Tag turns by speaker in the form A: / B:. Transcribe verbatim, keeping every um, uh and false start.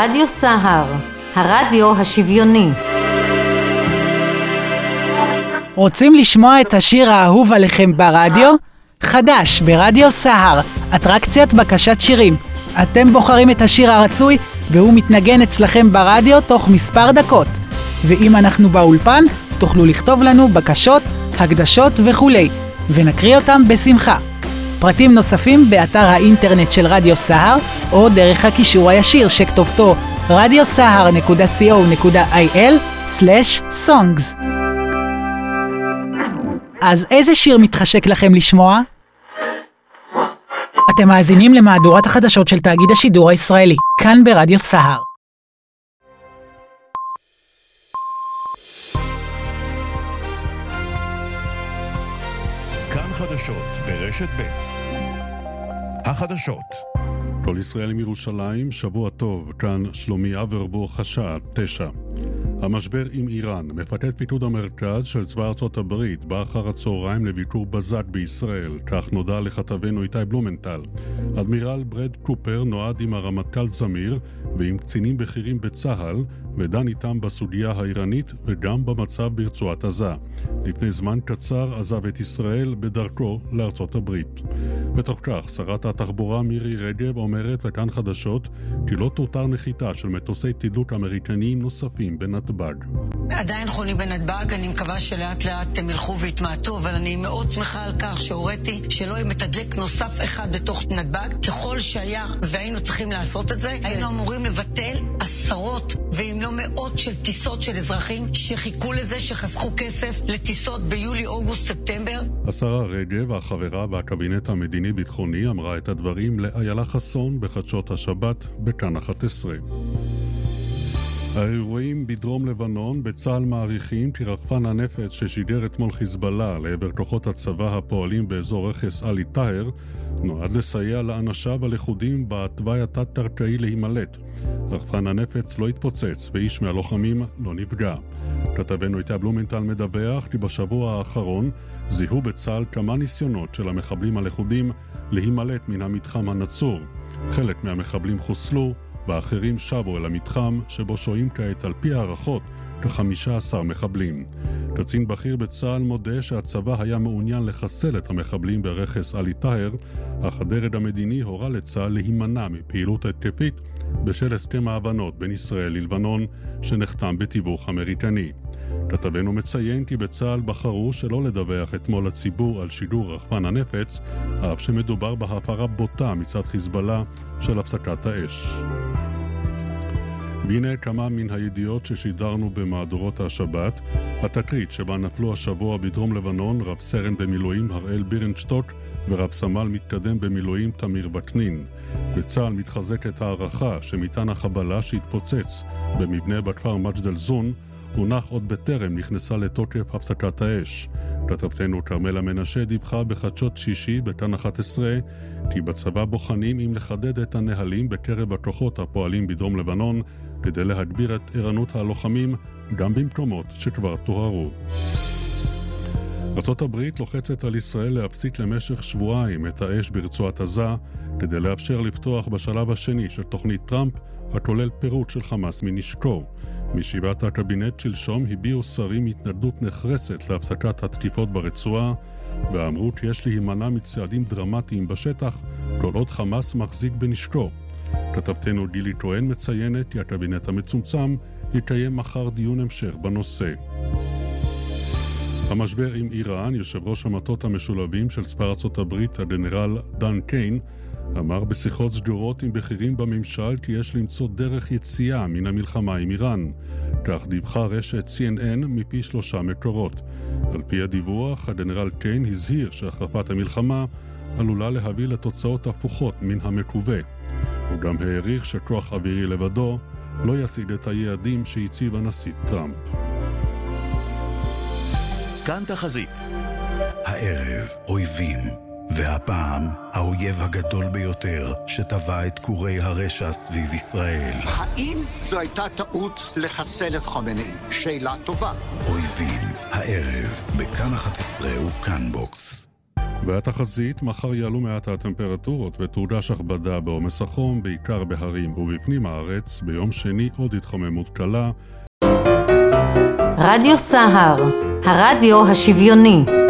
A: רדיו סהר, הרדיו השוויוני.
B: רוצים לשמוע את השיר האהוב עליכם ברדיו? חדש ברדיו סהר, אטרקציית בקשת שירים. אתם בוחרים את השיר הרצוי והוא מתנגן אצלכם ברדיו תוך מספר דקות. ואם אנחנו באולפן, תוכלו לכתוב לנו בקשות, הקדשות וכולי, ונקריא אותם בשמחה. פרטים נוספים באתר האינטרנט של רדיו סהר, או דרך הקישור הישיר שכתובתו רדיו סהר נקודה סי או נקודה איי אל סלש סונגס. אז איזה שיר מתחשק לכם לשמוע? אתם מאזינים למהדורת החדשות של תאגיד השידור הישראלי, כאן ברדיו סהר.
C: כאן חדשות ברשת ב'. החדשות. כל ישראל מירושלים, שבוע טוב, כאן שלומי אברבוך, השעה תשע. המשבר עם איראן מפתת פיקוד המרכז של צבא ארצות הברית באחר הצהריים לביקור בזק בישראל, כך נודע לכתבנו איתי בלומנטל. אדמירל ברד קופר נועד עם הרמטכ"ל זמיר ועם קצינים בכירים בצה"ל ודן איתם בסוגיה האיראנית וגם במצב ברצועת עזה. לפני זמן קצר עזב את ישראל בדרכו לארצות הברית. בתוך כך, שרת התחבורה מירי רגב אומרת לכאן חדשות כי לא תותר נחיתה של מטוסי תדלוק אמריקניים נוספים בנתב"ג.
D: עדיין חונים בנתב"ג, אני מקווה שלאט לאט הם ילכו ויתמעטו, אבל אני מאוד שמחה על כך שהוריתי שלא יהיה מתדלק נוסף אחד בתוך נתב"ג. ככל שהיה והיינו צריכים לעשות את זה, היינו אמורים לבטל עשרות ואם לא מאות של טיסות של אזרחים שחיכו לזה, שחסכו כסף לטיסות ביולי, אוגוסט, ספטמבר. השרה רגב, החברה בקבינט המדיני-ביטחוני, אמרה את הדברים לאיילה חסון בחדשות השבת בכאן אחת עשרה. האירועים בדרום לבנון, בצה"ל מעריכים כי רחפן הנפץ ששיגר אתמול חיזבאללה לעבר כוחות הצבא הפועלים באזור רכס אלי טהר נועד לסייע לאנשיו הלכודים בתוואי התת-קרקעי להימלט. רחפן הנפץ לא התפוצץ ואיש מהלוחמים לא נפגע. כתבנו איתי בלומנטל מדווח כי בשבוע האחרון זיהו בצה"ל כמה ניסיונות של המחבלים הלכודים להימלט מן המתחם הנצור. חלק מהמחבלים חוסלו ואחרים שבו אל המתחם שבו שוהים כעת על פי הערכות כ-חמישה עשר מחבלים. קצין בכיר בצה"ל מודה שהצבא היה מעוניין לחסל את המחבלים ברכס אלי טהר, אך הדרג המדיני הורה לצה"ל להימנע מפעילות התקפית בשל הסכם ההבנות בין ישראל ללבנון שנחתם בתיווך אמריקני. כתבנו מציין כי בצה"ל בחרו שלא לדווח אתמול לציבור על שיגור רחפן הנפץ, אף שמדובר בהפרה בוטה מצד חיזבאללה של הפסקת האש. והנה כמה מן הידיעות ששידרנו במהדורות השבת. התקרית שבה נפלו השבוע בדרום לבנון רב סרן במילואים הראל בירנשטוק ורב סמל מתקדם במילואים תמיר וקנין. בצה"ל מתחזקת הערכה שמטען החבלה שהתפוצץ במבנה בכפר מג'דל זון הונח עוד בטרם נכנסה לתוקף הפסקת האש. כתבתנו כרמלה מנשה דיווחה בחדשות שישי בכאן אחת עשרה כי בצבא בוחנים אם לחדד את הנהלים בקרב הכוחות הפועלים בדרום לבנון כדי להגביר את ערנות הלוחמים גם במקומות שכבר תוארו. ארצות הברית לוחצת על ישראל להפסיק למשך שבועיים את האש ברצועת עזה כדי לאפשר לפתוח בשלב השני של תוכנית טראמפ הכולל פירוט של חמאס מנשקו. מישיבת הקבינט שלשום הביעו שרים התנגדות נחרצת להפסקת התקיפות ברצועה ואמרו כי יש להימנע מצעדים דרמטיים בשטח כל עוד חמאס מחזיק בנשקו. כתבתנו גילי כהן מציינת כי הקבינט המצומצם יקיים מחר דיון המשך בנושא. המשבר עם איראן, יושב ראש המטות המשולבים של צבא ארצות הברית, הגנרל דן קיין, אמר בשיחות סגורות עם בכירים בממשל כי יש למצוא דרך יציאה מן המלחמה עם איראן. כך דיווחה רשת סי אן אן מפי שלושה מקורות. על פי הדיווח, הגנרל קיין הזהיר שהחרפת המלחמה עלולה להביא לתוצאות הפוכות מן המקווה. הוא גם העריך שכוח אווירי לבדו לא ישיג את היעדים שהציב הנשיא טראמפ.
E: כאן תחזית. הערב אויבים, והפעם האויב הגדול ביותר שטבע את קורי הרשע סביב ישראל.
F: האם זו הייתה טעות לחסל את חומני? שאלה טובה.
E: אויבים, הערב בכאן אחת עשרה ובכאן בוקס.
C: והתחזית, מחר יעלו מעט הטמפרטורות ותורגש הכבדה בעומס החום, בעיקר בהרים ובפנים הארץ. ביום שני עוד התחממות קלה.
A: רדיו סהר, הרדיו השוויוני.